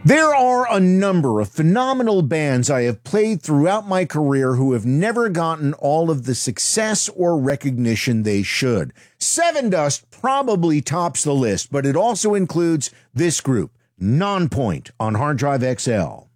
There are a number of phenomenal bands I have played throughout my career who have never gotten all of the success or recognition they should. Sevendust probably tops the list, but it also includes this group, Nonpoint on Hard Drive XL.